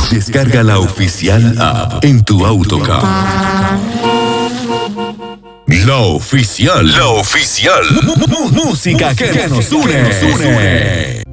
Descarga la oficial app en tu AutoCAD. La oficial. Música que nos une.